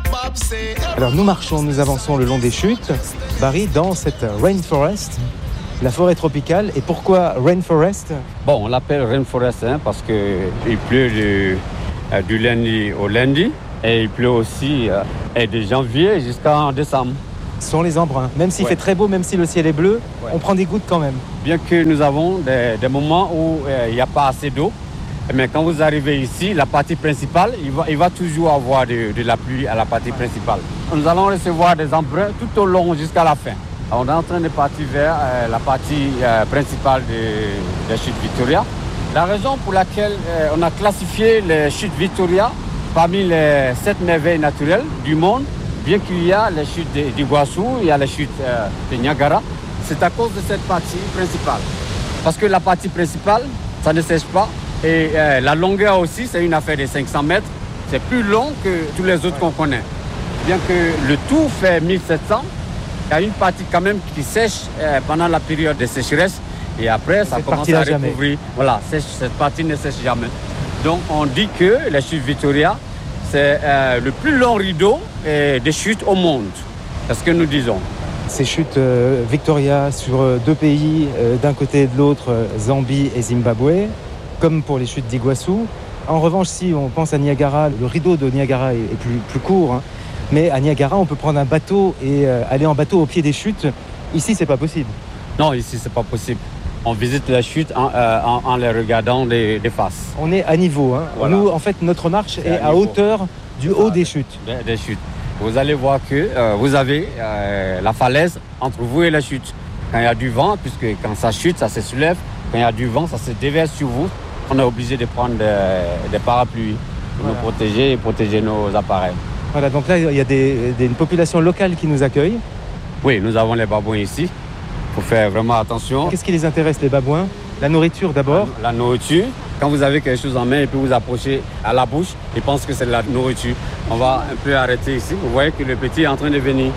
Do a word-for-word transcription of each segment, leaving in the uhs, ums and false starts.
Alors nous marchons, nous avançons le long des chutes, Barry, dans cette rainforest, la forêt tropicale. Et pourquoi rainforest ? Bon, on l'appelle rainforest hein, parce qu'il pleut du, euh, du lundi au lundi et il pleut aussi euh, et de janvier jusqu'en décembre. Ce sont les embruns. Même s'il ouais. fait très beau, même si le ciel est bleu, ouais. on prend des gouttes quand même. Bien que nous avons des, des moments où il n'y a pas assez d'eau, mais quand vous arrivez ici, la partie principale, il va, il va toujours avoir de, de la pluie à la partie principale. Nous allons recevoir des embruns tout au long jusqu'à la fin. On est en train de partir vers euh, la partie euh, principale des de chutes Victoria. La raison pour laquelle euh, on a classifié les chutes Victoria parmi les sept merveilles naturelles du monde, bien qu'il y a les chutes d'Iguassou, il y a les chutes euh, de Niagara, c'est à cause de cette partie principale. Parce que la partie principale, ça ne sèche pas. Et euh, la longueur aussi, c'est une affaire de cinq cents mètres. C'est plus long que tous les autres qu'on connaît. Bien que le tout fait mille sept cents, il y a une partie quand même qui sèche euh, pendant la période de sécheresse. Et après, ça commence à recouvrir. Voilà, sèche, cette partie ne sèche jamais. Donc on dit que la chute Victoria, c'est euh, le plus long rideau euh, des chutes au monde. C'est ce que nous disons. Ces chutes euh, Victoria sur euh, deux pays, euh, d'un côté et de l'autre, euh, Zambie et Zimbabwe, comme pour les chutes d'Iguassou. En revanche, si on pense à Niagara, le rideau de Niagara est, est plus, plus court. Hein. Mais à Niagara, on peut prendre un bateau et euh, aller en bateau au pied des chutes. Ici, c'est pas possible. Non, ici, c'est pas possible. On visite la chute en, euh, en, en les regardant des, des faces. On est à niveau. Hein. Voilà. Nous, en fait, notre marche c'est est à, à hauteur du haut des chutes. Des, des chutes. Vous allez voir que euh, vous avez euh, la falaise entre vous et la chute. Quand il y a du vent, puisque quand ça chute, ça se soulève. Quand il y a du vent, ça se déverse sur vous. On est obligé de prendre des, des parapluies pour voilà. nous protéger et protéger nos appareils. Voilà, donc là, il y a des, des, une population locale qui nous accueille. Oui, nous avons les babouins ici. Il faut faire vraiment attention. Qu'est-ce qui les intéresse, les babouins ? La nourriture d'abord ? La, la nourriture. Quand vous avez quelque chose en main et puis vous approchez à la bouche, ils pensent que c'est de la nourriture. On va un peu arrêter ici. Vous voyez que le petit est en train de venir.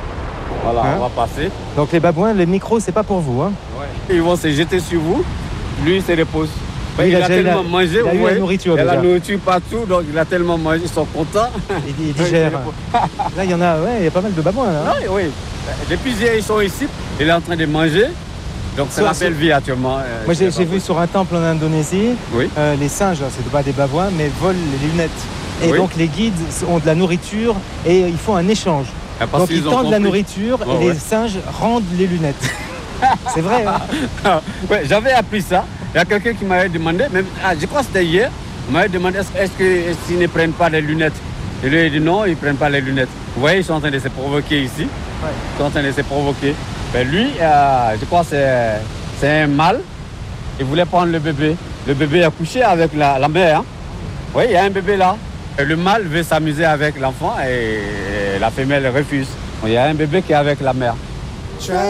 Voilà, hein? On va passer. Donc les babouins, le micro, c'est pas pour vous, hein ? Ouais. Ils vont se jeter sur vous. Lui, il se repose. Oui, il, il a, a tellement la, mangé, il a vous eu voyez, la nourriture. Il y a déjà. la nourriture partout, donc il a tellement mangé, ils sont contents. Il, il digère. Là, il y en a, ouais, il y a pas mal de babouins. Là, hein. Oui, oui. Depuis hier, ils sont ici. Il est en train de manger. Donc c'est la belle vie actuellement. Euh, Moi, j'ai, j'ai vu sur un temple en Indonésie, oui. euh, les singes, c'est pas des babouins, mais volent les lunettes. Et oui. donc les guides ont de la nourriture et ils font un échange. Ah, donc ils, ils tendent compris. la nourriture oh, et ouais. les singes rendent les lunettes. C'est vrai, hein? Ouais, j'avais appris ça. Il y a quelqu'un qui m'avait demandé, même, ah, je crois que c'était hier, il m'avait demandé est-ce, est-ce qu'ils est-ce ne prennent pas les lunettes. Je lui ai dit non, ils ne prennent pas les lunettes. Vous voyez, ils sont en train de se provoquer ici. Ouais. Ils sont en train de se provoquer. Ben lui, euh, je crois que c'est, c'est un mâle. Il voulait prendre le bébé. Le bébé a couché avec la, la mère. Hein. Oui, il y a un bébé là. Et le mâle veut s'amuser avec l'enfant et la femelle refuse. Il y a un bébé qui est avec la mère.